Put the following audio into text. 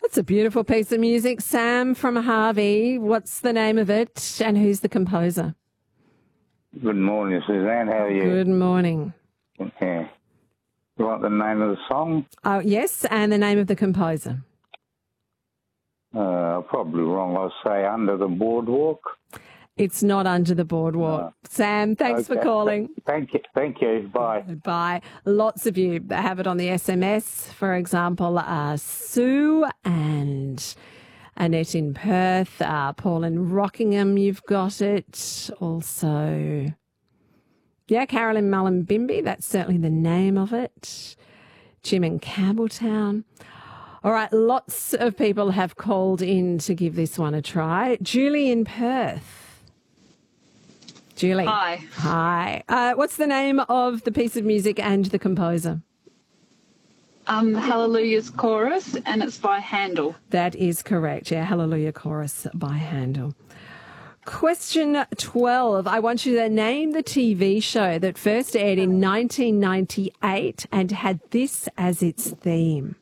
It's a beautiful piece of music. Sam from Harvey, what's the name of it and who's the composer? Good morning, Suzanne. How are you? Good morning. Yeah. You want the name of the song? Oh, yes, and the name of the composer. Probably wrong. I'll say Under the Boardwalk. It's not Under the Boardwalk. Sam, thanks for calling. Thank you. Thank you. Bye. Bye. Lots of you have it on the SMS. For example, Sue and Annette in Perth, Paul in Rockingham, you've got it. Also, yeah, Carolyn Mullumbimby, that's certainly the name of it. Jim in Campbelltown. All right, lots of people have called in to give this one a try. Julie in Perth. Julie. Hi. Hi. What's the name of the piece of music and the composer? Hallelujah's Chorus, and it's by Handel. That is correct. Yeah, Hallelujah Chorus by Handel. Question 12. I want you to name the TV show that first aired in 1998 and had this as its theme.